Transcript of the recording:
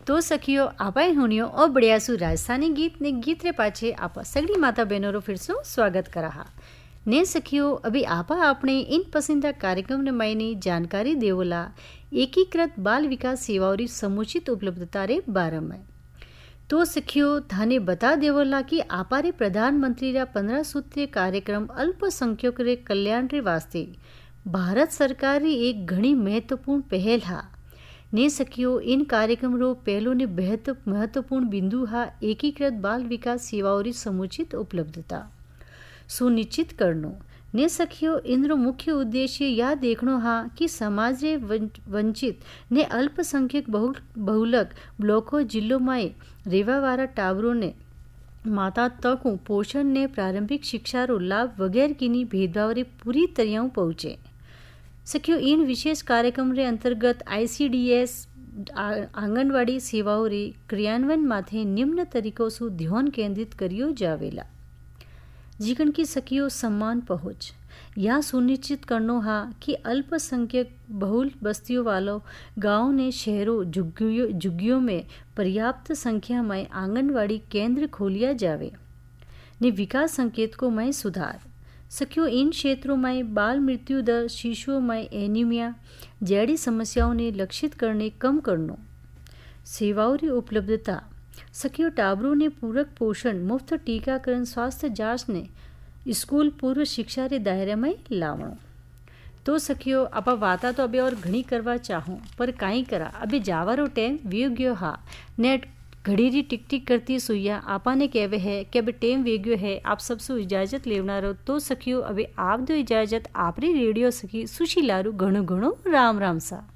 तो सखियो आपाए हुनियो और बढ़िया सु राजस्थानी गीत ने गीत रे पाछे आपा सगड़ी माता बहनों रो फिर सो स्वागत करहा ने सखियो अभी आपा अपने इन पसंदीदा कार्यक्रम ने मायने जानकारी देवला एकीकृत बाल विकास सेवाओं री समुचित उपलब्धता रे बारे में। तो सखियो थाने बता देवला कि आपारे प्रधानमंत्री रा 15 सूत्रीय कार्यक्रम अल्पसंख्यक रे कल्याण रे वास्ते भारत सरकार री एक घणी महत्वपूर्ण पहल हा ने सखियो इन कार्यक्रम रो पहलो ने महत्वपूर्ण बिंदु हा एकीकृत बाल विकास सेवाओं री समुचित उपलब्धता सुनिश्चित करनो ने सखियो इन रो मुख्य उद्देश्य यह देखनो हा कि समाज रे वंचित ने अल्पसंख्यक बहुलक ब्लॉकों जिलों में रेवा वाला टावरों ने माता तक पोषण ने प्रारंभिक शिक्षा रो लाभ वगैरह किनी भेदभाव रे पूरी तरह पहुंचे। सखियो इन विशेष कार्यक्रम रे अंतर्गत ICDS आंगनवाड़ी सेवाओं रे क्रियान्वयन माथे निम्न तरीकों से ध्यान केंद्रित करियो जावेला जीवन की सखियो सम्मान पहुँच यह सुनिश्चित करनो हा कि अल्पसंख्यक बहुल बस्तियों वालों गांव ने शहरों झुग्गियों में पर्याप्त संख्या में आंगनवाड़ी केंद्र खोलिया जावे ने विकास संकेतकों में सुधार। सखियों इन क्षेत्रों में बाल मृत्यु दर शिशुओं में एनीमिया जैसी समस्याओं ने लक्षित करने कम करनो सेवाओं की उपलब्धता। सखियों टाबरों ने पूरक पोषण मुफ्त टीकाकरण स्वास्थ्य जांच ने स्कूल पूर्व शिक्षा रे दायरे में लावणो। तो सखियों आप वाता तो अभी और घणी करवा चाहो पर काई करा अभी जावारो टेम वियोग्यो हा नेट घड़ी री टिक टिक करती सुइया आपा ने कहवे है कि अभी टेम वेग्यो है आप सबसे इजाजत लेवना रो। तो सखियो अभी आप दो इजाजत आपरी रेडियो सखी सुशीलारू घणो घणो राम राम सा।